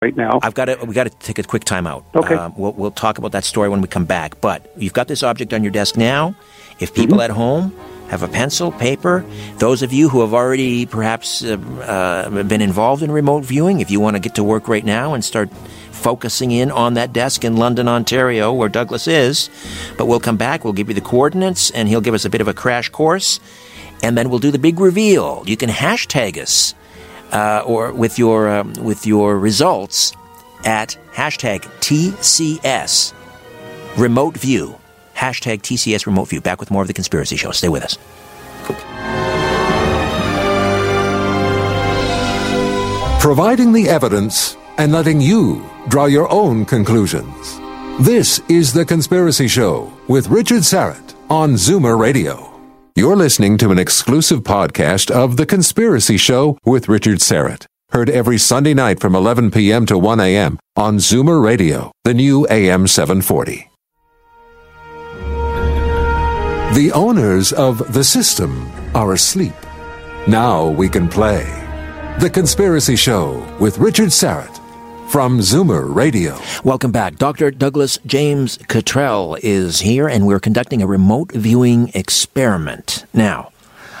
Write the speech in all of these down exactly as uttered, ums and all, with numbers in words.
right now. I've got to. We got to take a quick time out. Okay. Um, we'll we'll talk about that story when we come back. But you've got this object on your desk now. If people mm-hmm. at home have a pencil, paper, those of you who have already perhaps uh, uh, been involved in remote viewing, if you want to get to work right now and start focusing in on that desk in London, Ontario, where Douglas is. But we'll come back. We'll give you the coordinates, and he'll give us a bit of a crash course, and then we'll do the big reveal. You can hashtag us. Uh, or with your um, with your results at hashtag T C S Remote View. Hashtag T C S Remote View. Back with more of The Conspiracy Show. Stay with us. Providing the evidence and letting you draw your own conclusions. This is The Conspiracy Show with Richard Syrett on Zoomer Radio. You're listening to an exclusive podcast of The Conspiracy Show with Richard Syrett. Heard every Sunday night from eleven p.m. to one a.m. on Zoomer Radio, the new A M seven forty. The owners of the system are asleep. Now we can play. The Conspiracy Show with Richard Syrett from Zoomer Radio. Welcome back. Doctor Douglas James Cottrell is here, and we're conducting a remote viewing experiment. Now,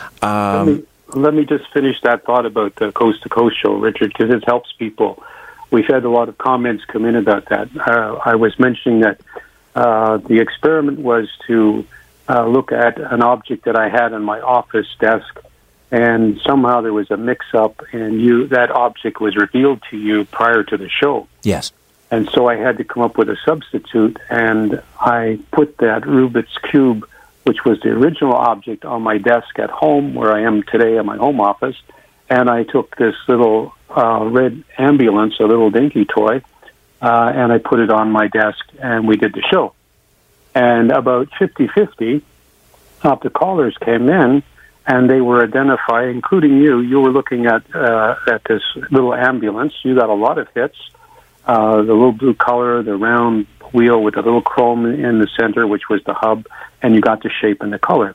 um, let, me, let me just finish that thought about the Coast to Coast show, Richard, because it helps people. We've had a lot of comments come in about that. Uh, I was mentioning that uh, the experiment was to uh, look at an object that I had on my office desk, and somehow there was a mix-up, and you that object was revealed to you prior to the show. Yes. And so I had to come up with a substitute, and I put that Rubik's Cube, which was the original object, on my desk at home, where I am today in my home office, and I took this little uh, red ambulance, a little dinky toy, uh, and I put it on my desk, and we did the show. And about fifty-fifty of the callers came in, and they were identified, including you. You were looking at uh, at this little ambulance. You got a lot of hits. Uh, the little blue color, the round wheel with the little chrome in the center, which was the hub, and you got the shape and the color.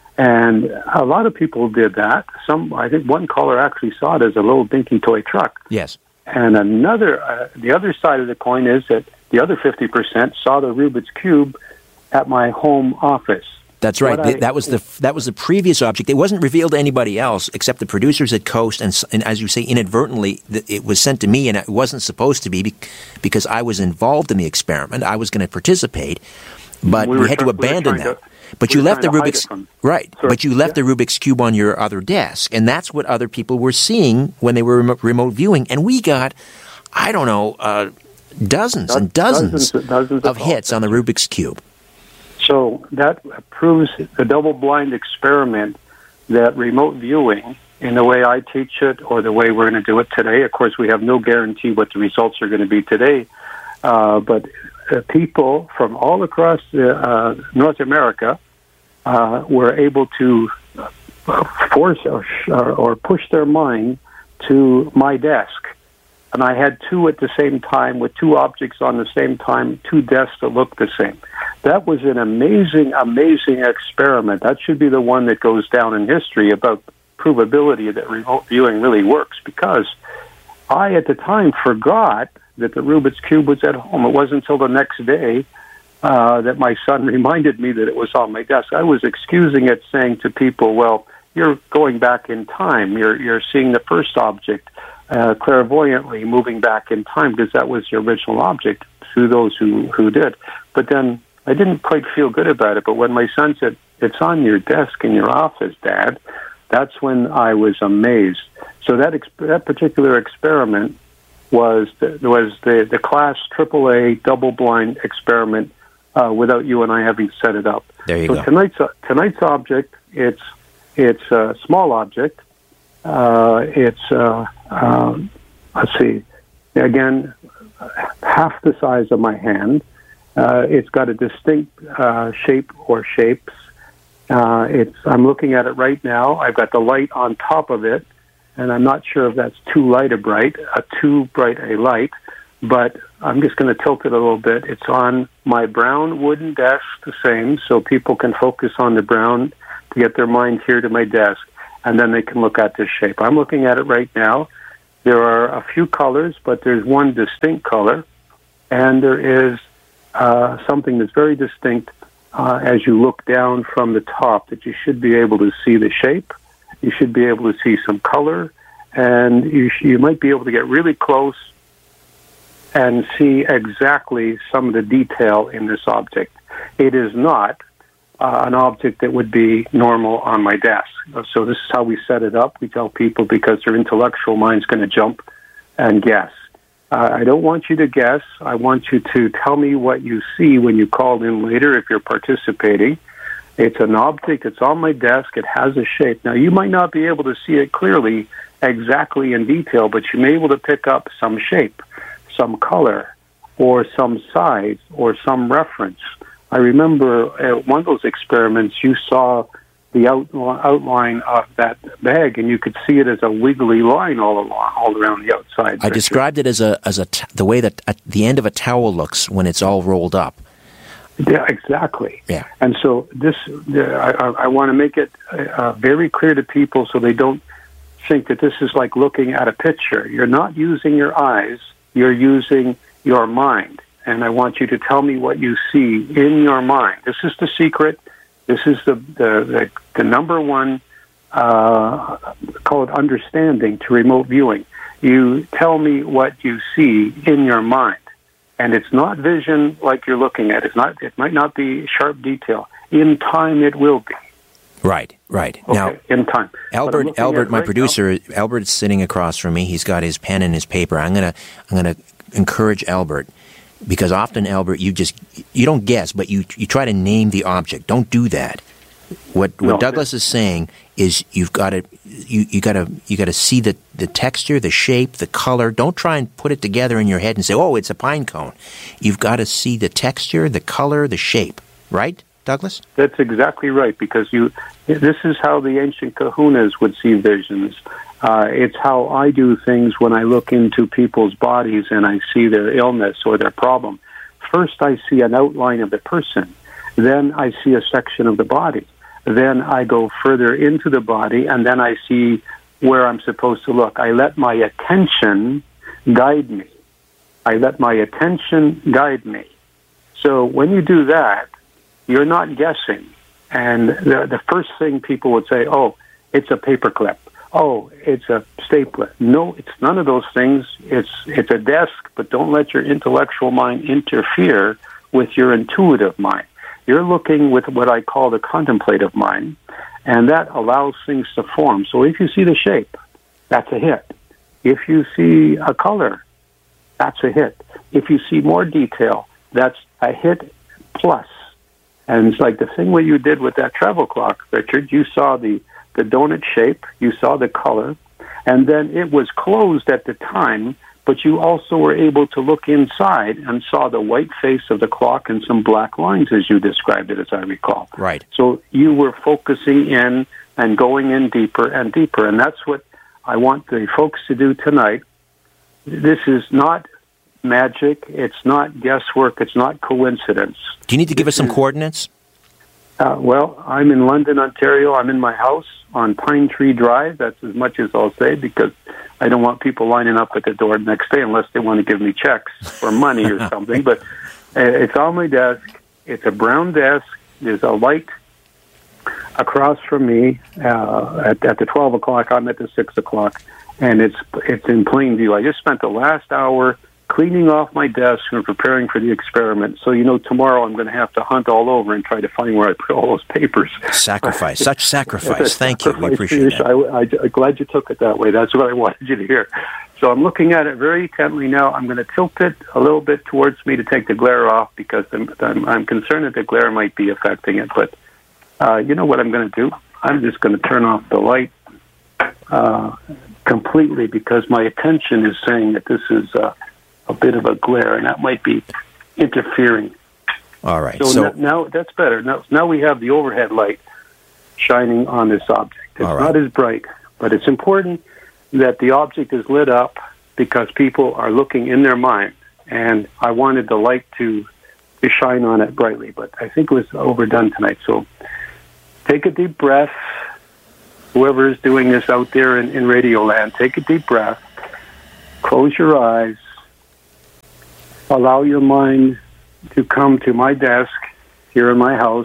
And a lot of people did that. Some, I think one caller actually saw it as a little dinky toy truck. Yes. And another, uh, the other side of the coin is that the other fifty percent saw the Rubik's Cube at my home office. That's right. I, that was the that was the previous object. It wasn't revealed to anybody else except the producers at Coast, and, and as you say, inadvertently, it was sent to me, and it wasn't supposed to be because I was involved in the experiment. I was going to participate, but we, we had trying, to abandon we that. To, but we you left the Rubik's right. Sorry. But you left yeah. the Rubik's Cube on your other desk, and that's what other people were seeing when they were remote, remote viewing. And we got, I don't know, uh, dozens Do- and dozens, dozens, dozens of, of hits on the Rubik's Cube. So that proves the double-blind experiment that remote viewing, in the way I teach it or the way we're going to do it today, of course, we have no guarantee what the results are going to be today, uh, but uh, people from all across uh, North America uh, were able to force or, or push their mind to my desk. And I had two at the same time with two objects on the same time, two desks that looked the same. That was an amazing, amazing experiment. That should be the one that goes down in history about provability that remote viewing really works, because I, at the time, forgot that the Rubik's Cube was at home. It wasn't until the next day uh, that my son reminded me that it was on my desk. I was excusing it, saying to people, well, you're going back in time. You're, you're seeing the first object. Uh, clairvoyantly moving back in time, because that was the original object through those who, who did. But then I didn't quite feel good about it. But when my son said, it's on your desk in your office, Dad, that's when I was amazed. So that ex- that particular experiment was the, was the, the class triple A double-blind experiment uh, without you and I having set it up. There you so go. Tonight's, tonight's object, it's, it's a small object. Uh, it's, uh, uh, let's see, again, half the size of my hand. Uh, it's got a distinct uh, shape or shapes. Uh, it's. I'm looking at it right now. I've got the light on top of it, and I'm not sure if that's too light a bright, a too bright a light, but I'm just going to tilt it a little bit. It's on my brown wooden desk, the same, so people can focus on the brown to get their mind here to my desk. And then they can look at this shape. I'm looking at it right now, There are a few colors, but there's one distinct color, and there is uh, something that's very distinct uh, as you look down from the top, that you should be able to see the shape, you should be able to see some color, and you, sh- you might be able to get really close and see exactly some of the detail in this object. It is not uh, an object that would be normal on my desk. So this is how we set it up. We tell people, because their intellectual mind's going to jump and guess. Uh, I don't want you to guess. I want you to tell me what you see when you call in later if you're participating. It's an object. It's on my desk. It has a shape. Now, you might not be able to see it clearly, exactly in detail, but you may be able to pick up some shape, some color, or some size, or some reference. I remember at one of those experiments, you saw the outline of that bag, and you could see it as a wiggly line all along, all around the outside. I described it as a as a t- the way that at the end of a towel looks when it's all rolled up. Yeah, exactly. Yeah. And so this, uh, I, I want to make it uh, very clear to people so they don't think that this is like looking at a picture. You're not using your eyes. You're using your mind. And I want you to tell me what you see in your mind. This is the secret. This is the the, the, the number one, uh, call it understanding to remote viewing. You tell me what you see in your mind. And it's not vision like you're looking at. It's not. It might not be sharp detail. In time, it will be. Right, right. Okay, now, in time. Albert, Albert, my right producer, now. Albert's sitting across from me. He's got his pen and his paper. I'm gonna, I'm gonna encourage Albert, because often, Albert, you just you don't guess, but you you try to name the object. Don't do that. What what no, Douglas is saying is you've got to you you got to you got to see the the texture, the shape, the color. Don't try and put it together in your head and say, "Oh, it's a pine cone." You've got to see the texture, the color, the shape. Right, Douglas? That's exactly right, because you. This is how the ancient kahunas would see visions. Uh, it's how I do things when I look into people's bodies and I see their illness or their problem. First, I see an outline of the person. Then I see a section of the body. Then I go further into the body, and then I see where I'm supposed to look. I let my attention guide me. I let my attention guide me. So when you do that, you're not guessing. And the, the first thing people would say, oh, it's a paperclip. Oh, it's a stapler. No, it's none of those things. It's it's a desk, but don't let your intellectual mind interfere with your intuitive mind. You're looking with what I call the contemplative mind, and that allows things to form. So if you see the shape, that's a hit. If you see a color, that's a hit. If you see more detail, that's a hit plus. And it's like the thing what you did with that travel clock, Richard. You saw the, the donut shape, you saw the color, and then it was closed at the time, but you also were able to look inside and saw the white face of the clock and some black lines, as you described it, as I recall. Right. So you were focusing in and going in deeper and deeper, and that's what I want the folks to do tonight. This is not magic. It's not guesswork. It's not coincidence. Do you need to give this us some is, coordinates? Uh, well, I'm in London, Ontario. I'm in my house on Pine Tree Drive. That's as much as I'll say, because I don't want people lining up at the door the next day unless they want to give me checks or money or something. But uh, it's on my desk. It's a brown desk. There's a light across from me. Uh, at, at the twelve o'clock, I'm at the six o'clock, and it's it's in plain view. I just spent the last hour cleaning off my desk and preparing for the experiment. So, you know, tomorrow I'm going to have to hunt all over and try to find where I put all those papers. Sacrifice. Such sacrifice. Thank you. We appreciate that. I, I, I'm glad you took it that way. That's what I wanted you to hear. So I'm looking at it very intently now. I'm going to tilt it a little bit towards me to take the glare off, because I'm, I'm, I'm concerned that the glare might be affecting it. But uh, you know what I'm going to do? I'm just going to turn off the light uh, completely, because my attention is saying that this is uh, a bit of a glare, and that might be interfering. All right. So, so now, now that's better. Now, now we have the overhead light shining on this object. It's right. not as bright, but it's important that the object is lit up, because people are looking in their mind, and I wanted the light to, to shine on it brightly, but I think it was overdone tonight. So take a deep breath. Whoever is doing this out there in, in Radio Land, take a deep breath. close your eyes, allow your mind to come to my desk here in my house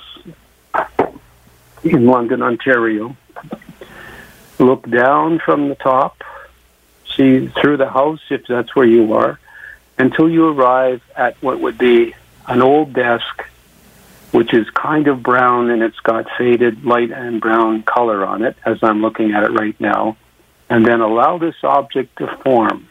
in London, Ontario. Look down from the top, see through the house if that's where you are, until you arrive at what would be an old desk, which is kind of brown and it's got faded light and brown color on it, as I'm looking at it right now. And then allow this object to form.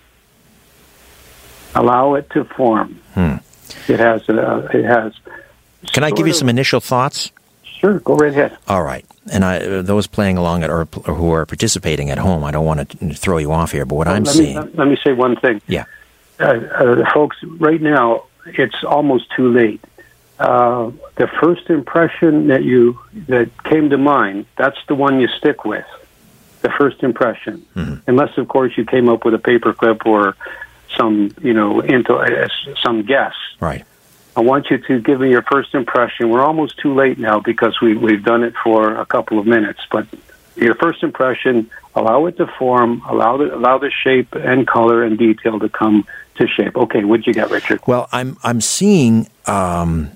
Allow it to form. Hmm. It has. A, it has. Can I give you some initial thoughts? Sure, go right ahead. All right. And I, uh, those playing along at, or, or who are participating at home, I don't want to throw you off here, but what well, I'm let seeing... Me, let me say one thing. Yeah. Uh, uh, folks, right now, it's almost too late. Uh, the first impression that you that came to mind, that's the one you stick with. The first impression. Mm-hmm. Unless, of course, you came up with a paperclip or some, you know, into uh, some guess. Right. I want you to give me your first impression. We're almost too late now because we, we've done it for a couple of minutes. But your first impression, allow it to form, allow the, allow the shape and color and detail to come to shape. Okay, what'd you get, Richard? Well, I'm I'm seeing... Um,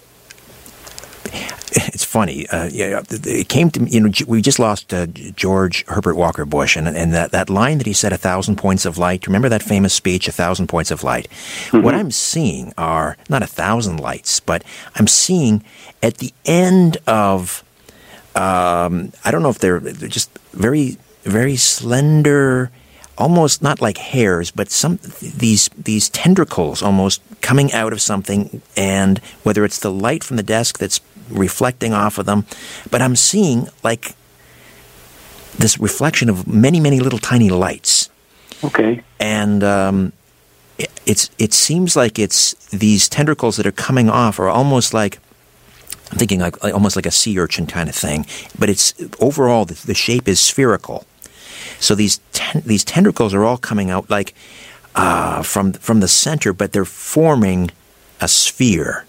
it's funny. Uh, yeah, it came to me, you know, we just lost uh, George Herbert Walker Bush, and, and that, that line that he said, a thousand points of light. Remember that famous speech, a thousand points of light? Mm-hmm. What I'm seeing are not a thousand lights, but I'm seeing at the end of, um, I don't know if they're, they're just very, very slender, almost not like hairs, but some these these tendrils almost coming out of something, and whether it's the light from the desk that's reflecting off of them, but I'm seeing like this reflection of many, many little tiny lights. Okay. And um, it, it's it seems like it's these tendrils that are coming off are almost like, I'm thinking like, like almost like a sea urchin kind of thing, but it's overall the, the shape is spherical. So these ten, these tendrils are all coming out like uh, from from the center, but they're forming a sphere.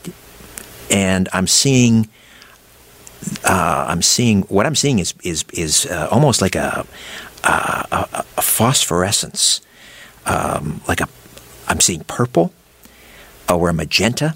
And I'm seeing, uh, I'm seeing what I'm seeing is is is uh, almost like a a, a, a phosphorescence, um, like a I'm seeing purple or a magenta.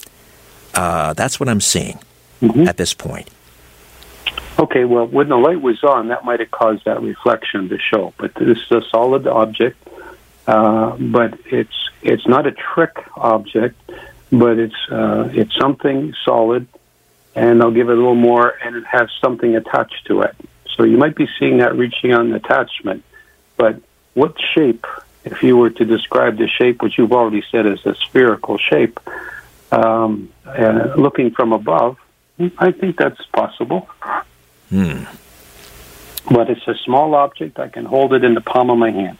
Uh, that's what I'm seeing mm-hmm. at this point. Okay, well, when the light was on, that might have caused that reflection to show. But this is a solid object, uh, but it's it's not a trick object. But it's uh, it's something solid, and I'll give it a little more, and it has something attached to it. So you might be seeing that reaching on an attachment. But what shape, if you were to describe the shape, which you've already said is a spherical shape, um, uh, looking from above, I think that's possible. Hmm. But it's a small object. I can hold it in the palm of my hand.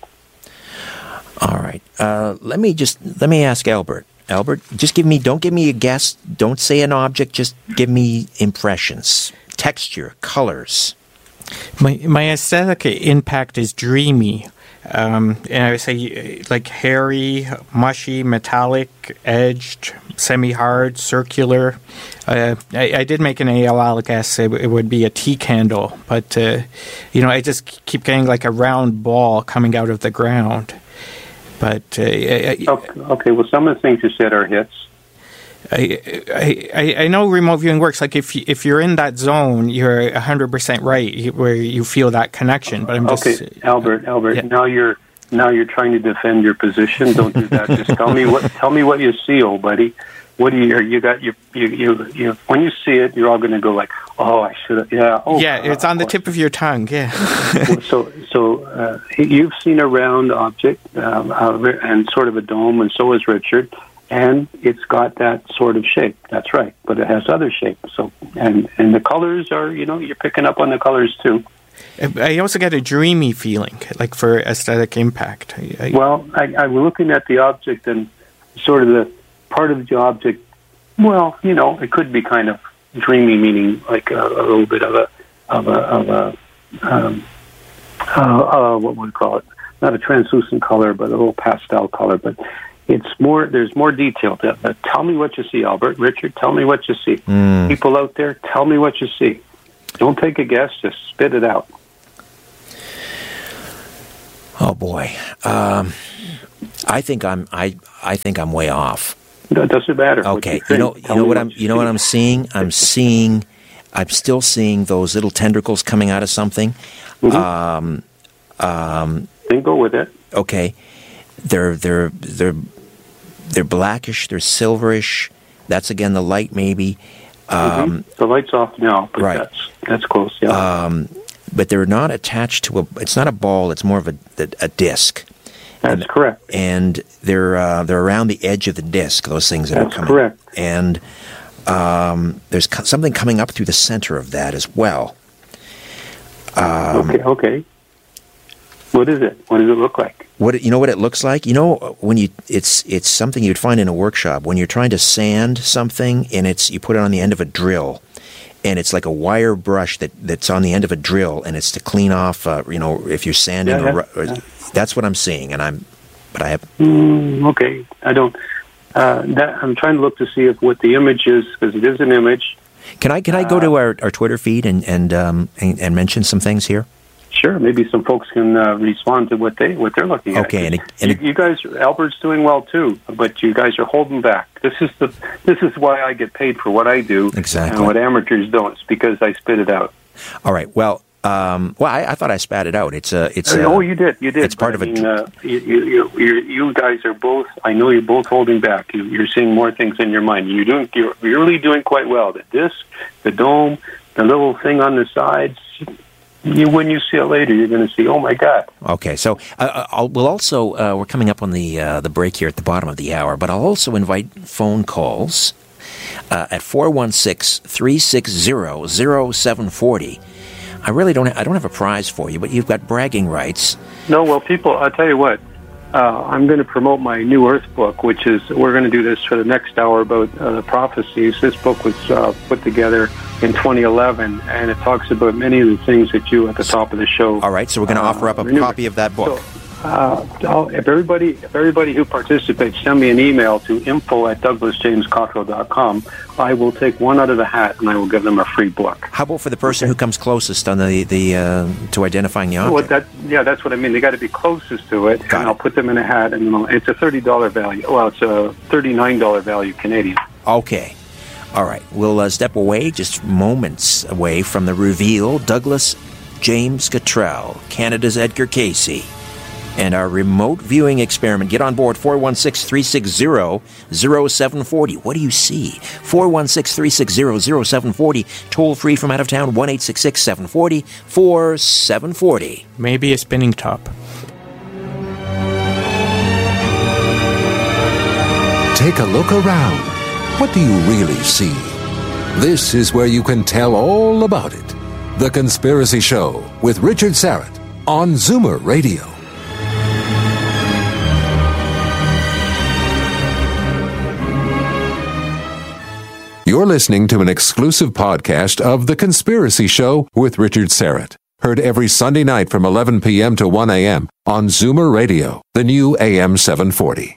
All right. Uh, let me just let me ask Albert. Albert, just give me, don't give me a guess, don't say an object, just give me impressions, texture, colors. My my aesthetic impact is dreamy, um, and I would say like hairy, mushy, metallic, edged, semi-hard, circular. Uh, I, I did make an A L L guess it, it would be a tea candle, but uh, you know I just keep getting like a round ball coming out of the ground. But uh, I, okay, okay, well, some of the things you said are hits. I, I I know remote viewing works. Like if you, if you're in that zone, you're a hundred percent right where you feel that connection. But I'm just okay, Albert. Albert, yeah. now you're now you're trying to defend your position. Don't do that. Just tell me what tell me what you see, old buddy. What do you you got? You you you, you when you see it, you're all going to go like, oh, I should have. Yeah. Oh, yeah. It's uh, on the tip of your tongue. Yeah. so so uh, you've seen a round object um, uh, and sort of a dome, and so has Richard. And it's got that sort of shape. That's right. But it has other shapes. So and and the colors are, you know, you're picking up on the colors too. I also get a dreamy feeling, like for aesthetic impact. I, well, I, I was looking at the object and sort of the part of the object. Well, you know, it could be kind of dreamy, meaning like a, a little bit of a of a of a um, uh, uh, what would we call it? Not a translucent color, but a little pastel color, but. It's more. There's more detail to it. But tell me what you see, Albert. Richard, tell me what you see. Mm. People out there, tell me what you see. Don't take a guess. Just spit it out. Oh boy, um, I think I'm I I think I'm way off. That doesn't matter. Okay, you, you know you know what I'm you you know what I'm seeing. I'm seeing, I'm still seeing those little tendrils coming out of something. Mm-hmm. Um, um, then go with it. Okay, they're they're they're they're blackish. They're silverish. That's again the light, maybe. Um, mm-hmm. The light's off now, but right. that's that's close. Yeah. Um, but they're not attached to a. It's not a ball. It's more of a a, a disc. That's and, correct. And they're uh, they're around the edge of the disc. Those things that that's are coming. correct. And um, there's co- something coming up through the center of that as well. Um, okay. Okay. What is it? What does it look like? What you know? What it looks like? You know, when you it's it's something you'd find in a workshop when you're trying to sand something, and it's you put it on the end of a drill, and it's like a wire brush that, that's on the end of a drill, and it's to clean off. Uh, you know, if you're sanding, yeah, or, or, yeah. that's what I'm seeing, and I'm, but I have. Mm, okay, I don't. Uh, that, I'm trying to look to see if what the image is, because it is an image. Can I can I go to our, our Twitter feed and and, um, and and mention some things here? Sure, maybe some folks can uh, respond to what they what they're looking at. Okay, and, it, and you, it, you guys, Albert's doing well too, but you guys are holding back. This is the this is why I get paid for what I do, exactly, and what amateurs don't. It's because I spit it out. All right. Well, um, well, I, I thought I spat it out. It's a it's. A, oh, you did, you did. It's part but, of I mean, a. Uh, you, you, you, you guys are both. I know you're both holding back. You, you're seeing more things in your mind. You're doing. You're really doing quite well. The disc, the dome, the little thing on the sides. You, when you see it later, you're going to see, oh my God. Okay, so uh, I'll, we'll also uh, we're coming up on the uh, the break here at the bottom of the hour, but I'll also invite phone calls uh, at four one six, three six zero, zero seven four zero. I really don't. Ha- I don't have a prize for you, but you've got bragging rights. No, well, people, I'll tell you what. Uh, I'm going to promote my New Earth book, which is, we're going to do this for the next hour about uh, the prophecies. This book was uh, put together in twenty eleven, and it talks about many of the things that you, at the top of the show. All right, so we're going to uh, offer up a copy of that book. So, uh, I'll, if everybody, if everybody who participates, send me an email to info at douglas james cottrell dot com. I will take one out of the hat, and I will give them a free book. How about for the person okay. who comes closest on the the uh, to identifying the object? Well, that, yeah, that's what I mean. They got to be closest to it, got and it. I'll put them in a hat, and it's a thirty dollar value. Well, it's a thirty nine dollar value Canadian. Okay. All right. We'll uh, step away, just moments away from the reveal. Douglas James Cottrell, Canada's Edgar Cayce, and our remote viewing experiment. Get on board, four one six, three six zero, zero seven four zero. What do you see? four one six, three six zero, zero seven four zero. Toll free from out of town, one eight six six, seven four zero, four seven four zero. Maybe a spinning top. Take a look around. What do you really see? This is where you can tell all about it. The Conspiracy Show with Richard Syrett on Zoomer Radio. You're listening to an exclusive podcast of The Conspiracy Show with Richard Syrett. Heard every Sunday night from eleven p.m. to one a.m. on Zoomer Radio, the new A M seven forty.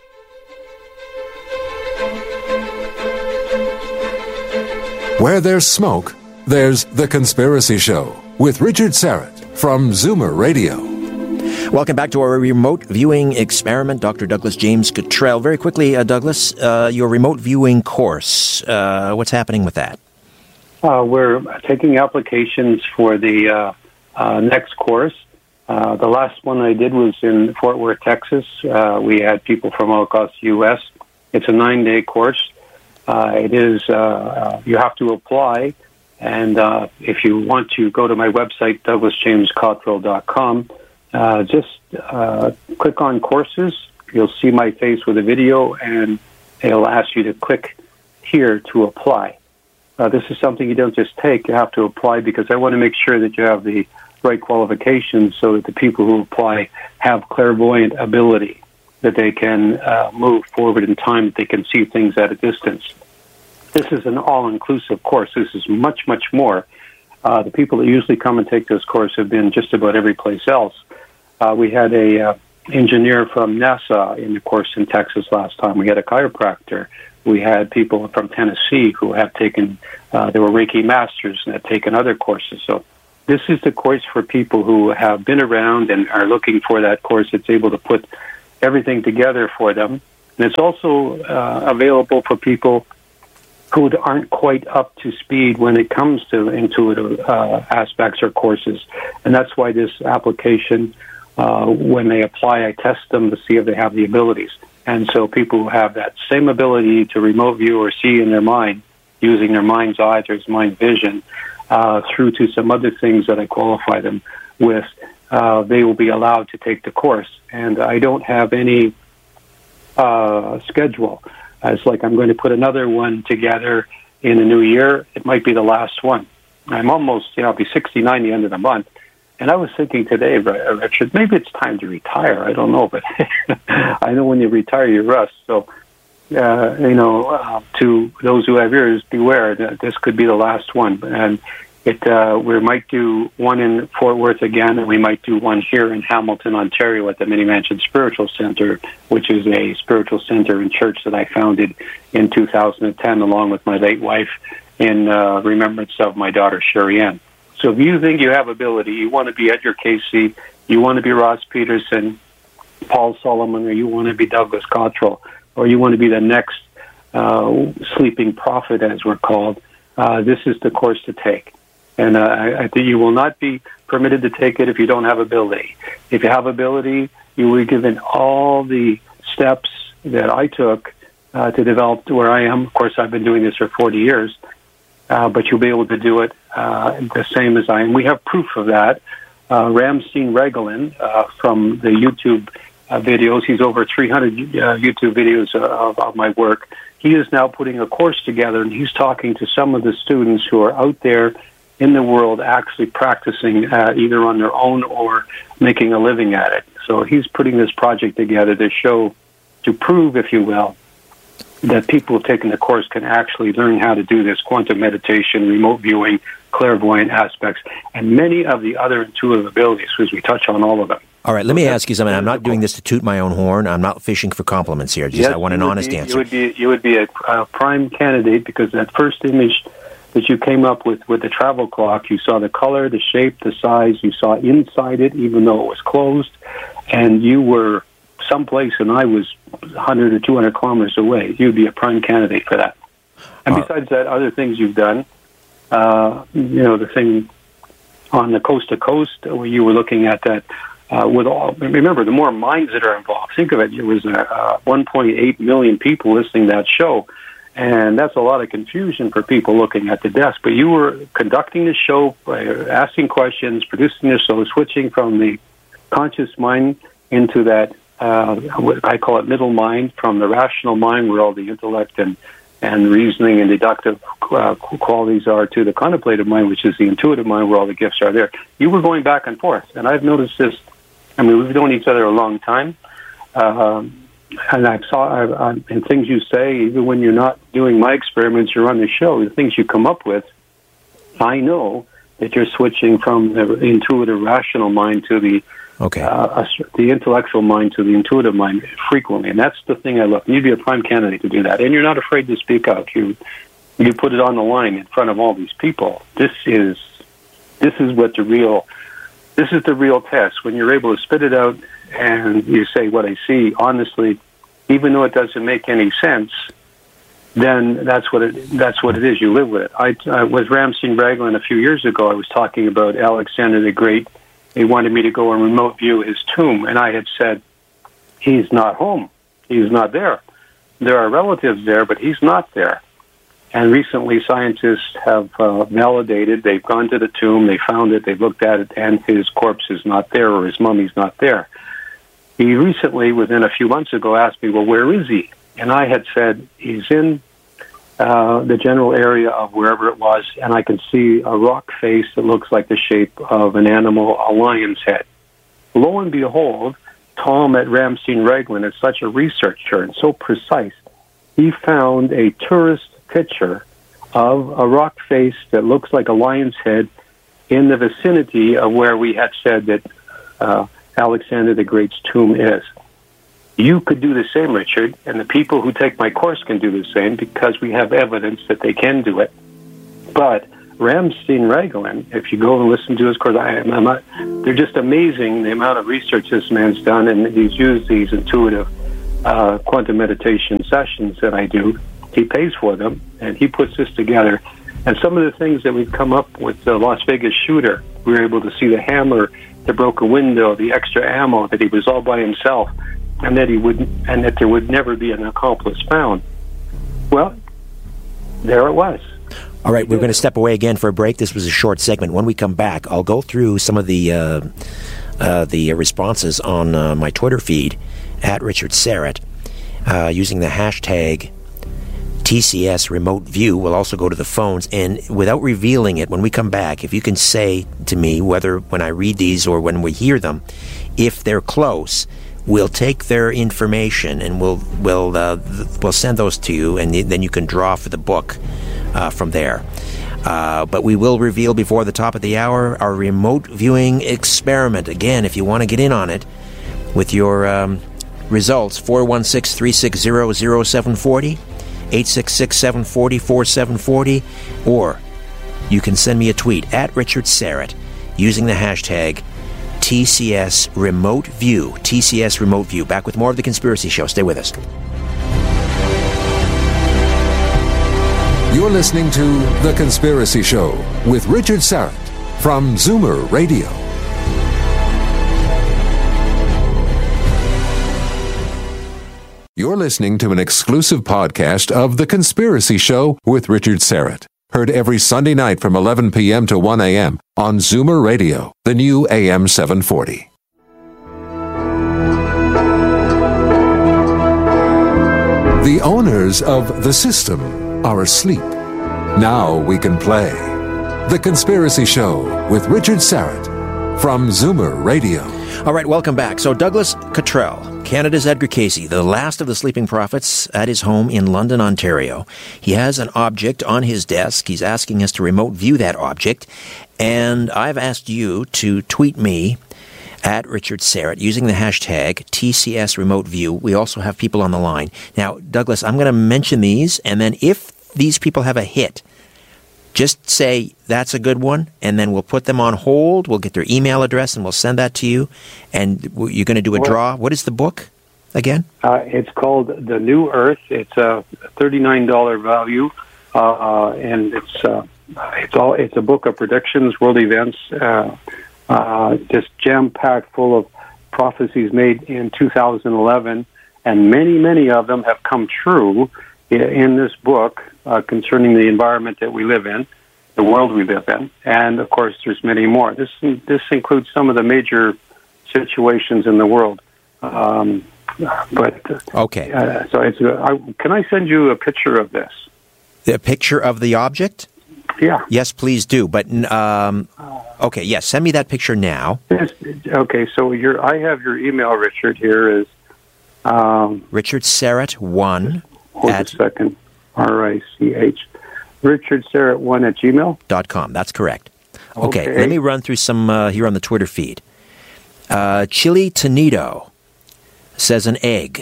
Where there's smoke, there's The Conspiracy Show with Richard Syrett from Zoomer Radio. Welcome back to our remote viewing experiment, Doctor Douglas James Cottrell. Very quickly, uh, Douglas, uh, your remote viewing course, uh, what's happening with that? Uh, we're taking applications for the uh, uh, next course. Uh, the last one I did was in Fort Worth, Texas. Uh, we had people from all across the U S. It's a nine-day course. Uh, it is, uh, uh, you have to apply, and uh, if you want to go to my website, douglas james cottrell dot com, uh, just uh, click on courses. You'll see my face with a video, and it'll ask you to click here to apply. Uh, this is something you don't just take, you have to apply, because I want to make sure that you have the right qualifications so that the people who apply have clairvoyant ability, that they can uh, move forward in time, that they can see things at a distance. This is an all-inclusive course. This is much, much more. Uh, the people that usually come and take this course have been just about every place else. Uh, we had a uh, engineer from NASA in the course in Texas last time. We had a chiropractor. We had people from Tennessee who have taken, uh, they were Reiki masters and had taken other courses. So this is the course for people who have been around and are looking for that course. It's able to put everything together for them. And it's also uh, available for people who aren't quite up to speed when it comes to intuitive uh, aspects or courses. And that's why this application, uh, when they apply, I test them to see if they have the abilities. And so people who have that same ability to remote view or see in their mind, using their mind's eye, their mind vision, uh, through to some other things that I qualify them with, uh, they will be allowed to take the course. And I don't have any uh, schedule. It's like I'm going to put another one together in the new year. It might be the last one. I'm almost, you know, I'll be sixty-nine the end of the month. And I was thinking today, Richard, maybe it's time to retire. I don't know, but I know when you retire, you rust. So, uh, you know, uh, to those who have ears, beware that this could be the last one. And it, uh, we might do one in Fort Worth again, and we might do one here in Hamilton, Ontario, at the Mini Mansion Spiritual Center, which is a spiritual center and church that I founded in two thousand ten, along with my late wife, in uh, remembrance of my daughter, Sherry Ann. So if you think you have ability, you want to be Edgar Casey, you want to be Ross Peterson, Paul Solomon, or you want to be Douglas Cottrell, or you want to be the next uh, sleeping prophet, as we're called, uh, this is the course to take. And uh, I, I think you will not be permitted to take it if you don't have ability. If you have ability, you will be given all the steps that I took uh, to develop to where I am. Of course, I've been doing this for forty years. Uh, but you'll be able to do it uh, the same as I am. We have proof of that. Uh, Ramstein Regolin uh, from the YouTube uh, videos, he's over three hundred uh, YouTube videos of, of my work. He is now putting a course together, and he's talking to some of the students who are out there in the world actually practicing uh, either on their own or making a living at it. So he's putting this project together to show, to prove, if you will, that people who have taken the course can actually learn how to do this quantum meditation, remote viewing, clairvoyant aspects, and many of the other intuitive abilities, because we touch on all of them. All right, let me ask you something. I'm not doing this to toot my own horn. I'm not fishing for compliments here. Just yes, I want an honest be, answer. You would be, you would be a, a prime candidate, because that first image that you came up with with the travel clock, you saw the color, the shape, the size, you saw inside it, even though it was closed, and you were someplace, and I was one hundred or two hundred kilometers away. You'd be a prime candidate for that. And uh, besides that, other things you've done, uh, you know, the thing on the coast to coast where you were looking at that uh, with all, remember, the more minds that are involved. Think of it, it was uh, one point eight million people listening to that show, and that's a lot of confusion for people looking at the desk. But you were conducting the show, by asking questions, producing the show, switching from the conscious mind into that Uh, I call it middle mind, from the rational mind, where all the intellect and, and reasoning and deductive uh, qualities are, to the contemplative mind, which is the intuitive mind, where all the gifts are there. You were going back and forth, and I've noticed this. I mean, we've known each other a long time, uh, and I've saw I've, I've, and things you say, even when you're not doing my experiments or on the show, the things you come up with, I know that you're switching from the intuitive, rational mind to the Okay. Uh, the intellectual mind to the intuitive mind frequently, and that's the thing I look. You'd be a prime candidate to do that, and you're not afraid to speak out. You you put it on the line in front of all these people. This is this is what the real this is the real test. When you're able to spit it out and you say what I see honestly, even though it doesn't make any sense, then that's what it that's what it is. You live with it. I uh, with Ramstein Regolin a few years ago, I was talking about Alexander the Great. He wanted me to go and remote view his tomb, and I had said, he's not home. He's not there. There are relatives there, but he's not there. And recently, scientists have uh, validated. They've gone to the tomb, they found it, they've looked at it, and his corpse is not there, or his mummy's not there. He recently, within a few months ago, asked me, well, where is he? And I had said, he's in Uh, the general area of wherever it was, and I can see a rock face that looks like the shape of an animal, a lion's head. Lo and behold, Tom at Ramstein Regolin is such a researcher and so precise. He found a tourist picture of a rock face that looks like a lion's head in the vicinity of where we had said that uh, Alexander the Great's tomb is. You could do the same, Richard, and the people who take my course can do the same, because we have evidence that they can do it. But Ramstein Raglan, if you go and listen to his course, I, I'm not, they're just amazing, the amount of research this man's done, and he's used these intuitive uh, quantum meditation sessions that I do. He pays for them, and he puts this together. And some of the things that we've come up with the Las Vegas shooter, we were able to see the hammer, the broken window, the extra ammo, that he was all by himself, and that he would, and that there would never be an accomplice found. Well, there it was. All right, we're going to step away again for a break. This was a short segment. When we come back, I'll go through some of the uh, uh, the responses on uh, my Twitter feed at Richard Syrett uh, using the hashtag T C S Remote View. We'll also go to the phones, and without revealing it, when we come back, if you can say to me, whether when I read these or when we hear them, if they're close, we'll take their information and we'll we'll uh, th- we'll send those to you, and then you can draw for the book uh, from there. Uh, but we will reveal before the top of the hour our remote viewing experiment. Again, if you want to get in on it with your um, results, four one six, three six zero, zero seven four zero, eight six six, seven four zero, four seven four zero, or you can send me a tweet at Richard Syrett using the hashtag T C S Remote View. T C S Remote View. Back with more of The Conspiracy Show. Stay with us. You're listening to The Conspiracy Show with Richard Syrett from Zoomer Radio. You're listening to an exclusive podcast of The Conspiracy Show with Richard Syrett. Heard every Sunday night from eleven p.m. to one a.m. on Zoomer Radio, the new A M seven forty. The owners of the system are asleep. Now we can play. The Conspiracy Show with Richard Syrett from Zoomer Radio. All right, welcome back. So Douglas Cottrell, Canada's Edgar Casey, the last of the sleeping prophets, at his home in London, Ontario. He has an object on his desk. He's asking us to remote view that object. And I've asked you to tweet me at Richard Syrett using the hashtag T C S Remote View. We also have people on the line. Now, Douglas, I'm going to mention these, and then if these people have a hit, just say that's a good one, and then we'll put them on hold. We'll get their email address, and we'll send that to you. And you're going to do a draw. What is the book again? Uh, it's called The New Earth. It's a thirty-nine dollars value, uh, and it's uh, it's all it's a book of predictions, world events, uh, uh, just jam-packed full of prophecies made in two thousand eleven, and many, many of them have come true in this book uh, concerning the environment that we live in, the world we live in, and of course there's many more. This this includes some of the major situations in the world. Um, but okay, uh, so it's. Uh, I, can I send you a picture of this? The picture of the object? Yeah. Yes, please do. But um, okay, yes, send me that picture now. Yes, okay, so your I have your email, Richard. Here is um, Richard Syrett one. Hold at a second. R I C H. Richard Syrett one at gmail dot com. That's correct. Okay, okay. Let me run through some uh, here on the Twitter feed. Uh, Chili Tonito says an egg.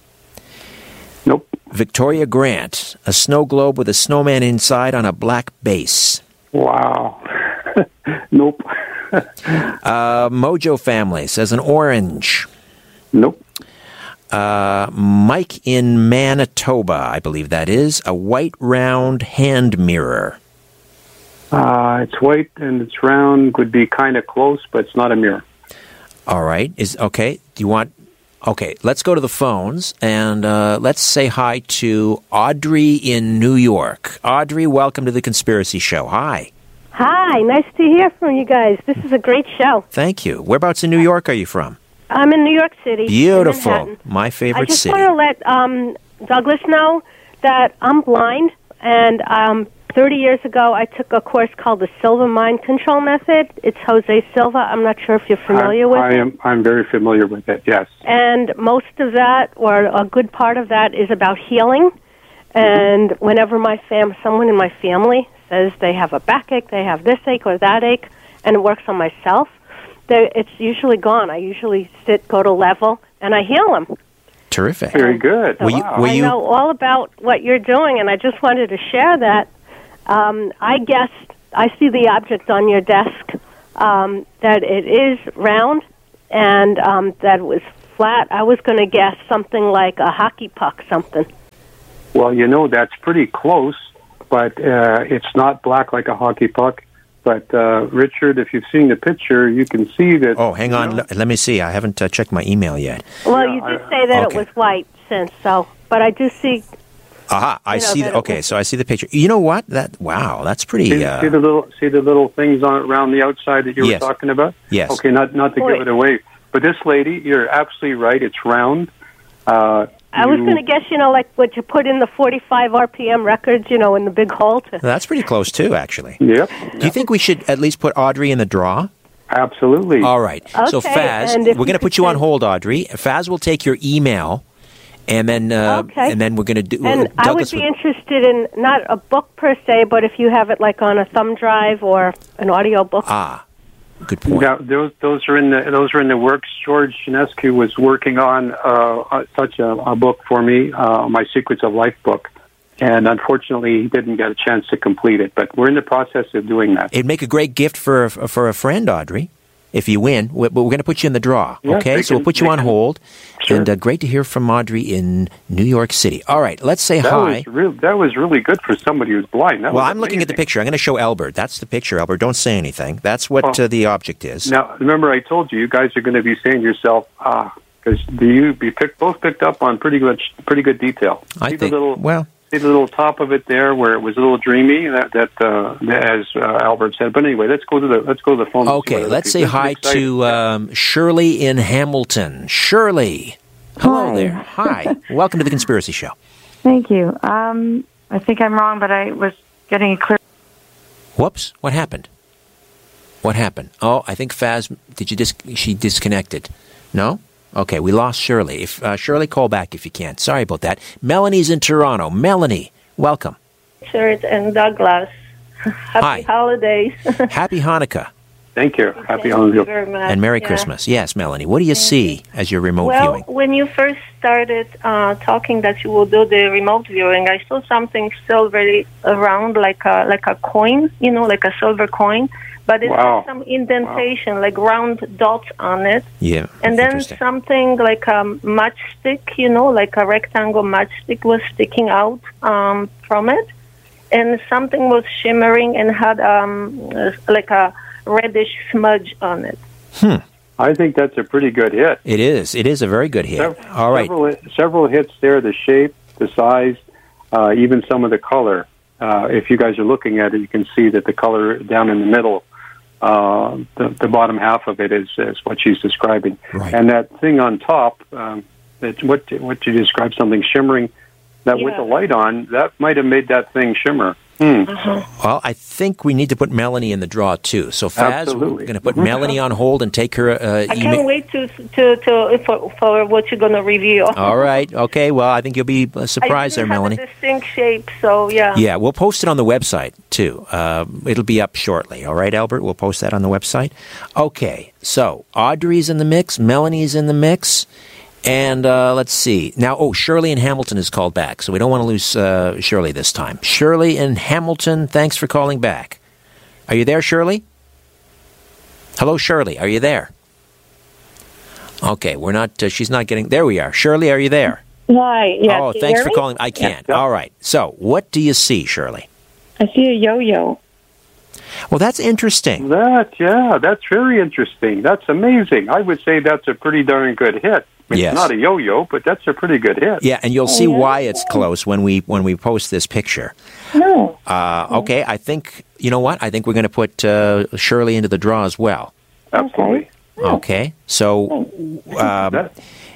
Nope. Victoria Grant, a snow globe with a snowman inside on a black base. Wow. Nope. uh, Mojo Family says an orange. Nope. Uh, Mike in Manitoba, I believe that is, a white round hand mirror. Uh, it's white and it's round, could be kind of close, but it's not a mirror. All right. Is okay. Do you want... Okay, let's go to the phones, and uh, let's say hi to Audrey in New York. Audrey, welcome to The Conspiracy Show. Hi. Hi, nice to hear from you guys. This is a great show. Thank you. Whereabouts in New York are you from? I'm in New York City. Beautiful. My favorite I just city. want to let um, Douglas know that I'm blind, and um, thirty years ago I took a course called the Silva Mind Control Method. It's Jose Silva. I'm not sure if you're familiar I, with I it. am. I'm very familiar with it, yes. And most of that, or a good part of that, is about healing. And mm-hmm. whenever my fam, someone in my family says they have a backache, they have this ache or that ache, and it works on myself, it's usually gone. I usually sit, go to level, and I heal them. Terrific. Very good. So Will you, will I you... know all about what you're doing, and I just wanted to share that. Um, I guessed I see the object on your desk, um, that it is round, and um, that it was flat. I was going to guess something like a hockey puck, something. Well, you know, that's pretty close, but uh, it's not black like a hockey puck. But, uh, Richard, if you've seen the picture, you can see that... Oh, hang on. You know, L- let me see. I haven't uh, checked my email yet. Well, Yeah, you did I- say that okay. it was white since, so... But I do see... Aha, I You know, see. that The, it okay, was- so I see the picture. You know what? That Wow, that's pretty... see, Uh, see the little see the little things on around the outside that you Yes. were talking about? Yes. Okay, not not to Boy. give it away. But this lady, you're absolutely right. It's round. Uh, I was you- going to guess, you know, like what you put in the forty-five R P M records, you know, in the big hole to... that's pretty close, too, actually. Yep, Do you think we should at least put Audrey in the draw? absolutely. All right. So, Okay, Faz, and we're if going you to put could you on send- hold, Audrey. Faz will take your email, and then uh, Okay. and then we're going to do... And I would Douglas be interested in not a book per se, but if you have it like on a thumb drive or an audio book. Ah, good point. Yeah, those those are in the those are in the works. George Janescu was working on uh, such a, a book for me, uh, my Secrets of Life book, and unfortunately, he didn't get a chance to complete it. But we're in the process of doing that. It'd make a great gift for a, for a friend, Audrey, if you win. We- But we're going to put you in the draw, Yeah, okay? they So we'll can- put you they on can- hold. Sure. And uh, great to hear from Audrey in New York City. All right, let's say That hi. was real. That was really good for somebody who's blind. That Well, was I'm looking at the amazing. picture. I'm going to show Albert. That's the picture, Albert. Don't say anything. That's what Oh. uh, the object is. Now, remember, I told you, you guys are going to be saying to yourself, ah, because you be picked, both picked up on pretty good, pretty good detail. I see think, the little, well, see the little top of it there, where it was a little dreamy. That, that uh, as uh, Albert said. But anyway, let's go to the let's go to the phone. and see okay, what let's other say people- hi this is to um, Shirley in Hamilton. Shirley. Hello Hi. there. Hi. Welcome to the Conspiracy Show. Thank you. Um, I think I'm wrong, but I was getting a clear. Whoops. What happened? What happened? Oh, I think Faz, did you dis- she disconnected? No? Okay, we lost Shirley. If uh, Shirley, call back if you can. Sorry about that. Melanie's in Toronto. Melanie, welcome. Richard and Douglas. Happy Hi. holidays. Happy Hanukkah Thank you. Happy Thank you holidays. very much. and Merry Yeah. Christmas. Yes, Melanie. What do you see as your remote Well, viewing? when you first started uh, talking that you will do the remote viewing, I saw something silvery around, like a like a coin, you know, like a silver coin, but it Wow. had some indentation, like round dots on it, Yeah, and then interesting. something like a matchstick, you know, like a rectangle matchstick was sticking out um, from it, and something was shimmering and had um, uh, like a reddish smudge on it. I think that's a pretty good hit. It is. It is a very good hit. Sev- All right. Several, several hits there. The shape, the size, uh, even some of the color. Uh, if you guys are looking at it, you can see that the color down in the middle, uh, the, the bottom half of it is, is what she's describing. Right. And that thing on top, um, that what what you described, something shimmering, that with Yeah. the light on, that might have made that thing shimmer. Hmm. Well, I think we need to put Melanie in the draw too. So, Faz, we're Absolutely. going to put Melanie on hold and take her uh, I email. can't wait to to, to for, for what you're going to reveal. All right. Okay. Well, I think you'll be uh, surprised I there, didn't have Melanie. a distinct shape, so yeah. Yeah, we'll post it on the website too. Uh, it'll be up shortly. All right, Albert? We'll post that on the website. Okay, so Audrey's in the mix, Melanie's in the mix, and uh, let's see. Now, oh, Shirley in Hamilton is called back, so we don't want to lose uh, Shirley this time. Shirley in Hamilton, thanks for calling back. Are you there, Shirley? Hello, Shirley. Are you there? Okay, we're not. Uh, she's not getting. There we are. Shirley, are you there? Hi. Yeah. oh, can you thanks hear for me? calling. I can. Yeah. All right. So, what do you see, Shirley? I see a yo-yo. Well, that's interesting. That, yeah, that's very interesting. That's amazing. I would say that's a pretty darn good hit. It's Yes. not a yo-yo, but that's a pretty good hit. Yeah, and you'll see yeah. why it's close when we when we post this picture. No. Uh, okay, I think you know what? I think we're going to put uh, Shirley into the draw as well. Absolutely. Okay, so um, That-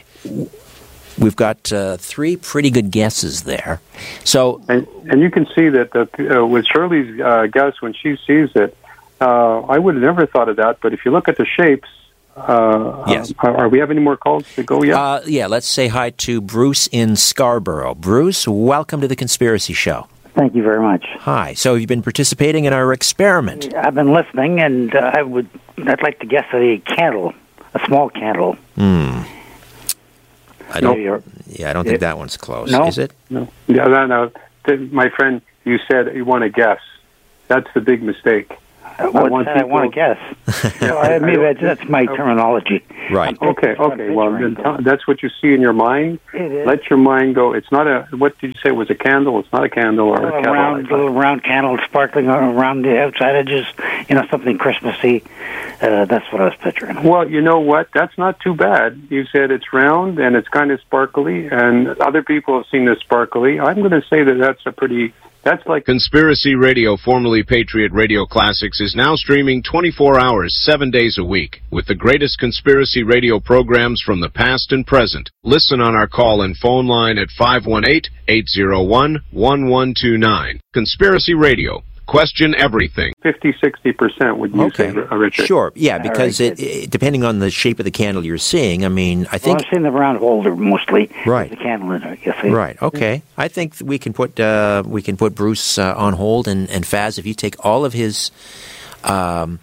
we've got uh, three pretty good guesses there. So And and you can see that the, uh, with Shirley's uh, guess when she sees it, uh, I would have never thought of that. But if you look at the shapes, uh, Yes. uh, are, are we have any more calls to go yet? uh, yeah, let's say hi to Bruce in Scarborough. Bruce, welcome to the Conspiracy Show. Thank you very much. Hi. So you've been participating in our experiment. I've been listening, and uh, I would. I'd like to guess a candle, a small candle. Hmm. I don't. Maybe or- Yeah, I don't think It- that one's close. No. Is it? no. Yeah, no, no. Th- My friend, you said you want to guess. That's the big mistake. What's I want, that I want to guess. no, I mean, that's, that's my terminology. Right. Okay, okay. Well, then t- that's what you see in your mind. It is. Let your mind go. It's not a, what did you say, it was a candle? It's not a candle or a, a, a round, little round candle sparkling around the outside edges, you know, something Christmassy. Uh, that's what I was picturing. Well, you know what? That's not too bad. You said it's round and it's kind of sparkly, and other people have seen this sparkly. I'm going to say that that's a pretty... That's like Conspiracy Radio, formerly Patriot Radio Classics, is now streaming twenty-four hours, seven days a week, with the greatest conspiracy radio programs from the past and present. Listen on our call-in phone line at five one eight, eight zero one, one one two nine. Conspiracy Radio. Question everything. fifty, sixty percent, would you okay. say, Richard? Sure, yeah, because right. it, it, depending on the shape of the candle you're seeing, I mean, I think... Well, I've seen the round holder mostly. Right. The candle in it, you see. Right, okay. I think we can put uh, we can put Bruce uh, on hold, and, and Faz, if you take all of his... Um,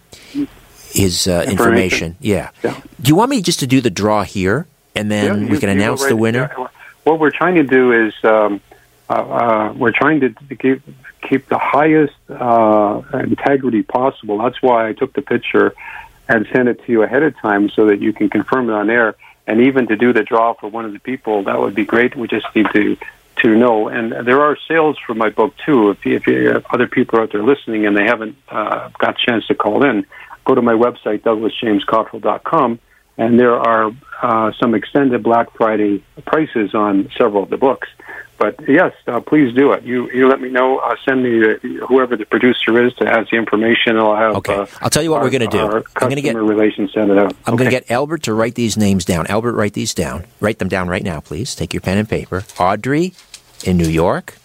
his uh, information, information. Yeah. yeah. Do you want me just to do the draw here, and then yeah, we can announce right, the winner? Yeah. What we're trying to do is um, uh, uh, we're trying to keep keep the highest uh, integrity possible. That's why I took the picture and sent it to you ahead of time so that you can confirm it on air. And even to do the draw for one of the people, that would be great. We just need to to know. And there are sales for my book too. If you, if, you, if other people are out there listening and they haven't uh, got a chance to call in, go to my website, douglas james cottrell dot com, and there are uh, some extended Black Friday prices on several of the books. But yes, uh, please do it. You you let me know. Uh, send me uh, whoever the producer is to have the information. I'll have. Okay. Uh, I'll tell you what our, we're going to do. Our I'm going to get relations send it out. I'm okay. going to get Albert to write these names down. Albert, write these down. Write them down right now, please. Take your pen and paper. Audrey in New York.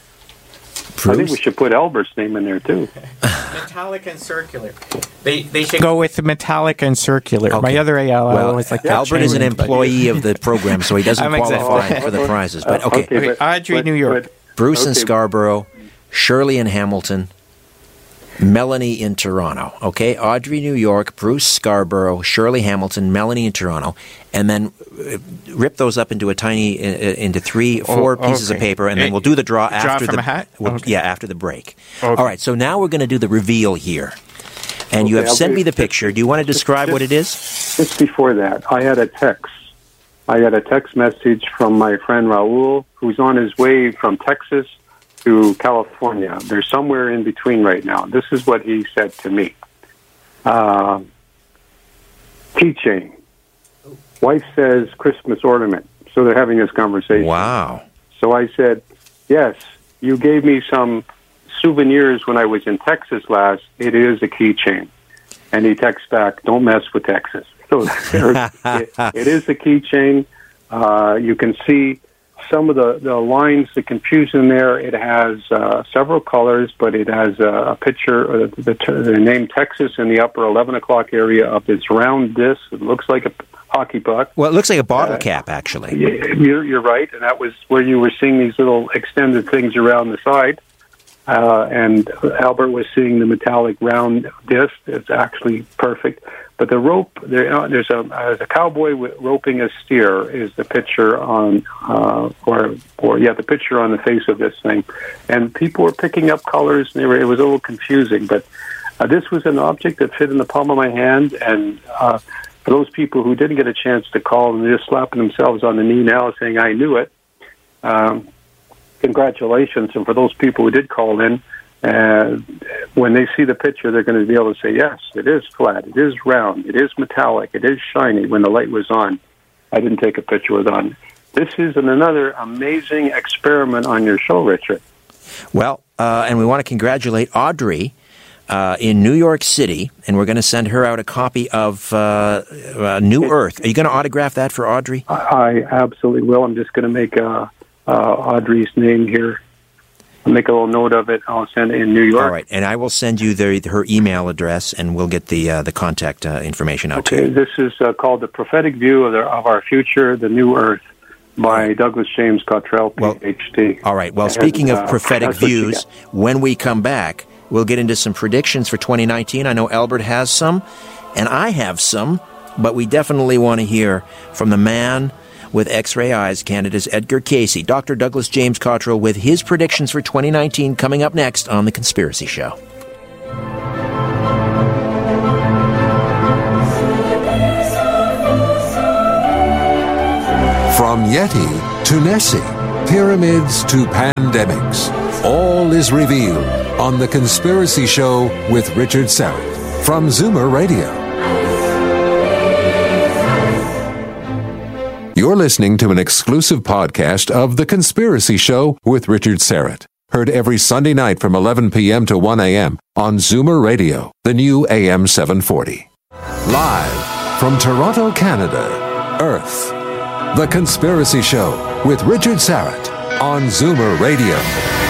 Bruce. I think we should put Albert's name in there too. Metallic and circular. They they should go with metallic and circular. Okay. My other A L L well, was like Albert is an employee of the program, so he doesn't qualify exactly. for the prizes. But okay, okay, okay. Audrey, but, New York, Bruce okay. in Scarborough, Shirley in Hamilton, Melanie in Toronto. Okay, Audrey, New York, Bruce, Scarborough, Shirley, Hamilton, Melanie in Toronto, and then rip those up into a tiny uh, into three, four oh, pieces okay. of paper, and then we'll do the draw, draw after from the a hat. We'll, okay. Yeah, after the break. Okay. All right, so now we're going to do the reveal here, and okay, you have I'll sent do, me the picture. Do you want to describe just, what it is? Just before that, I had a text. I had a text message from my friend Raul, who's on his way from Texas to California. They're somewhere in between right now. This is what he said to me. Uh, keychain. Wife says Christmas ornament. So they're having this conversation. Wow. So I said, yes, you gave me some souvenirs when I was in Texas last. It is a keychain. And he texts back, don't mess with Texas. So it, it is a keychain. Uh, you can see some of the, the lines, the confusion there. It has uh, several colors, but it has a, a picture, uh, the, the name Texas in the upper eleven o'clock area of this round disc. It looks like a hockey puck. Well, it looks like a bottle uh, cap, actually. You're, you're right, and that was where you were seeing these little extended things around the side. Uh, and Albert was seeing the metallic round disc. It's actually perfect. But the rope, there, uh, there's a, uh, a cowboy with, roping a steer is the picture on, uh, or, or yeah, the picture on the face of this thing. And people were picking up colors, and they were, it was a little confusing. But uh, this was an object that fit in the palm of my hand, and uh, for those people who didn't get a chance to call and they're just slapping themselves on the knee now saying, I knew it, um, congratulations. And for those people who did call in, uh, when they see the picture, they're going to be able to say, yes, it is flat, it is round, it is metallic, it is shiny when the light was on. I didn't take a picture with it on. This is an, another amazing experiment on your show, Richard. Well, uh, and we want to congratulate Audrey uh, in New York City, and we're going to send her out a copy of uh, uh, New Earth. Are you going to autograph that for Audrey? I, I absolutely will. I'm just going to make uh, uh, Audrey's name here. I'll make a little note of it. I'll send it in New York. All right, and I will send you the, her email address, and we'll get the uh, the contact uh, information out okay, to you. This is uh, called The Prophetic View of, the, of Our Future, The New Earth, by Douglas James Cottrell, P H D. Well, all right. Well, and, speaking of uh, prophetic views, when we come back, we'll get into some predictions for twenty nineteen. I know Albert has some, and I have some, but we definitely want to hear from the man with X-ray eyes, Canada's Edgar Casey. Doctor Douglas James Cottrell with his predictions for twenty nineteen coming up next on The Conspiracy Show. From Yeti to Nessie, pyramids to pandemics, all is revealed on The Conspiracy Show with Richard Syrett from Zoomer Radio. You're listening to an exclusive podcast of The Conspiracy Show with Richard Syrett. Heard every Sunday night from eleven p.m. to one a.m. on Zoomer Radio, the new A M seven forty. Live from Toronto, Canada, Earth. The Conspiracy Show with Richard Syrett on Zoomer Radio.